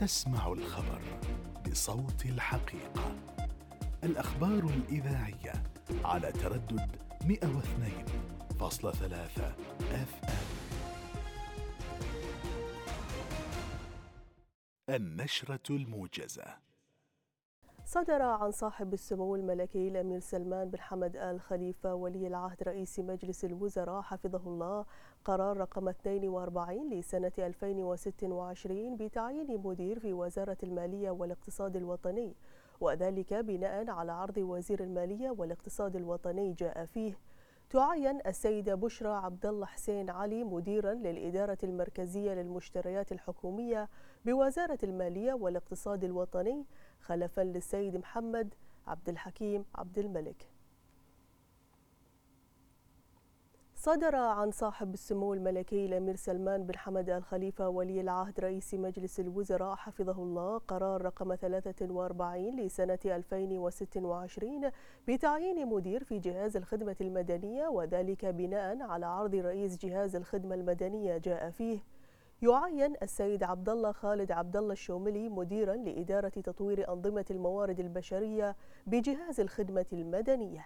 تسمع الخبر بصوت الحقيقة. الأخبار الإذاعية على تردد 102.3 FM. النشرة الموجزة. صدر عن صاحب السمو الملكي الأمير سلمان بن حمد آل خليفة ولي العهد رئيس مجلس الوزراء حفظه الله قرار رقم 42 لسنة 2026 بتعيين مدير في وزارة المالية والاقتصاد الوطني، وذلك بناء على عرض وزير المالية والاقتصاد الوطني جاء فيه تعين السيدة بشرى عبد الله حسين علي مديرا للإدارة المركزية للمشتريات الحكومية بوزارة المالية والاقتصاد الوطني خلفا للسيد محمد عبد الحكيم عبد الملك. صدر عن صاحب السمو الملكي الأمير سلمان بن حمد آل خليفة ولي العهد رئيس مجلس الوزراء حفظه الله قرار رقم 43 لسنة 2026 بتعيين مدير في جهاز الخدمة المدنية، وذلك بناء على عرض رئيس جهاز الخدمة المدنية جاء فيه يعين السيد عبد الله خالد عبد الله الشوملي مديرا لإدارة تطوير أنظمة الموارد البشرية بجهاز الخدمة المدنية.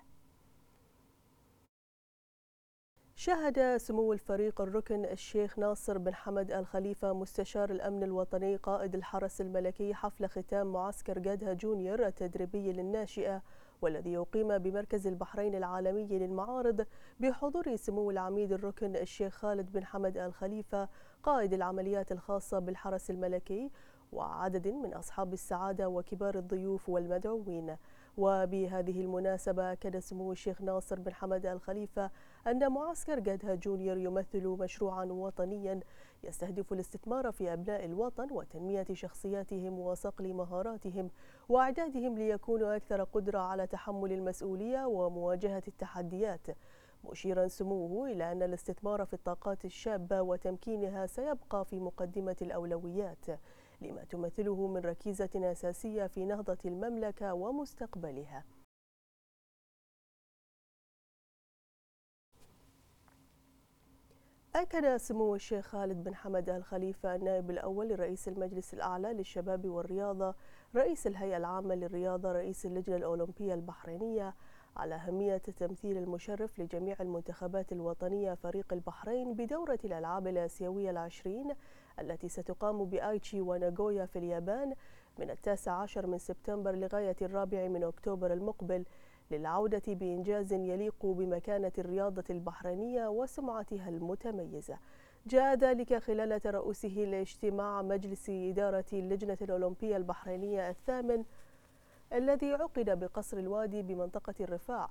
شهد سمو الفريق الركن الشيخ ناصر بن حمد آل خليفة مستشار الأمن الوطني قائد الحرس الملكي حفل ختام معسكر قدها جونيور التدريبي للناشئة، والذي يقيم بمركز البحرين العالمي للمعارض بحضور سمو العميد الركن الشيخ خالد بن حمد آل خليفة قائد العمليات الخاصة بالحرس الملكي وعدد من أصحاب السعادة وكبار الضيوف والمدعوين. وبهذه المناسبة أكد سمو الشيخ ناصر بن حمد آل خليفة أن معسكر قدها جونيور يمثل مشروعا وطنيا يستهدف الاستثمار في أبناء الوطن وتنمية شخصياتهم وصقل مهاراتهم وإعدادهم ليكونوا أكثر قدرة على تحمل المسؤولية ومواجهة التحديات، مشيرا سموه إلى أن الاستثمار في الطاقات الشابة وتمكينها سيبقى في مقدمة الأولويات لما تمثله من ركيزة أساسية في نهضة المملكة ومستقبلها. أكد سمو الشيخ خالد بن حمد آل خليفة النائب الأول لرئيس المجلس الأعلى للشباب والرياضة رئيس الهيئة العامة للرياضة رئيس اللجنة الأولمبية البحرينية على أهمية التمثيل المشرف لجميع المنتخبات الوطنية فريق البحرين بدورة الألعاب الآسيوية العشرين التي ستقام بآيتشي وناغويا في اليابان من 19 من سبتمبر لغاية 4 من أكتوبر المقبل، للعودة بإنجاز يليق بمكانة الرياضة البحرينية وسمعتها المتميزة. جاء ذلك خلال ترأسه لاجتماع مجلس إدارة اللجنة الأولمبية البحرينية الثامن الذي عقد بقصر الوادي بمنطقة الرفاع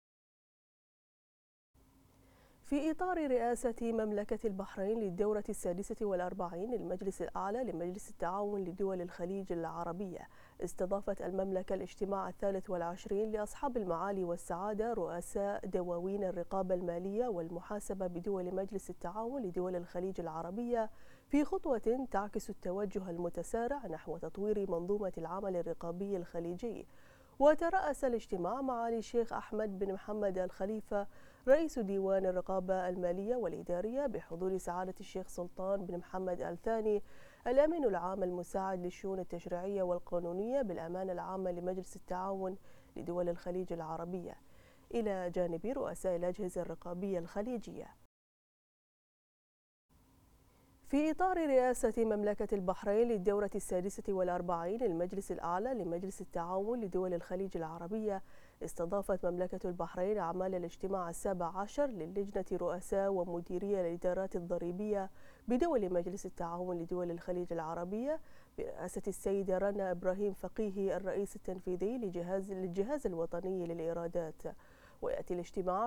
في إطار رئاسة مملكة البحرين للدورة 46 للمجلس الأعلى لمجلس التعاون لدول الخليج العربية. استضافت المملكة الاجتماع 23 لأصحاب المعالي والسعادة رؤساء دواوين الرقابة المالية والمحاسبة بدول مجلس التعاون لدول الخليج العربية في خطوة تعكس التوجه المتسارع نحو تطوير منظومة العمل الرقابي الخليجي. وترأس الاجتماع معالي الشيخ أحمد بن محمد آل خليفة رئيس ديوان الرقابة المالية والإدارية بحضور سعادة الشيخ سلطان بن محمد آل ثاني الأمين العام المساعد للشؤون التشريعية والقانونية بالأمانة العامة لمجلس التعاون لدول الخليج العربية، إلى جانب رؤساء الأجهزة الرقابية الخليجية. في إطار رئاسة مملكة البحرين للدورة 46 للمجلس الأعلى لمجلس التعاون لدول الخليج العربية، استضافت مملكة البحرين أعمال الاجتماع 17 للجنة رؤساء ومديري الإدارات الضريبية بدول مجلس التعاون لدول الخليج العربية برئاسة السيدة رنا إبراهيم فقيه الرئيس التنفيذي للجهاز الوطني للإيرادات. ويأتي الاجتماع